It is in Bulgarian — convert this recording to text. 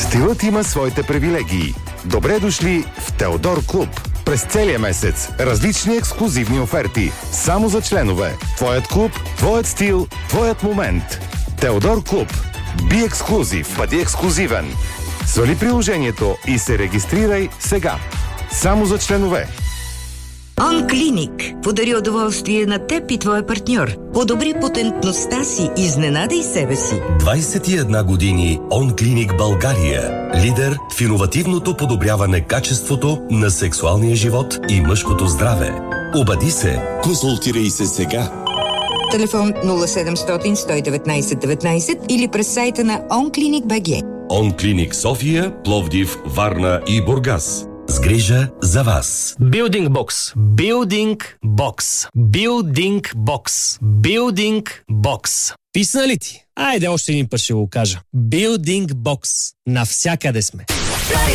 Стилът има своите привилегии. Добре дошли в Теодор Клуб. През целия месец различни ексклузивни оферти. Само за членове. Твоят клуб, твоят стил, твоят момент. Теодор Клуб. Би ексклузив. Бъди ексклузивен. Свали приложението и се регистрирай сега. Само за членове. Онклиник подари удоволствие на теб и твоя партньор. Подобри потентността си, изненадай себе си. 21 години Онклиник България. Лидер в иновативното подобряване качеството на сексуалния живот и мъжкото здраве. Обади се. Консултирай се сега. Телефон 0700 119 19 или през сайта на OnClinic.bg. Онклиник София, Пловдив, Варна и Бургас. С грижа за вас. Building Box. Building Box. Building Box. Building Box. Писна ли ти? Айде още един път ще го кажа. Building Box. Навсякъде сме.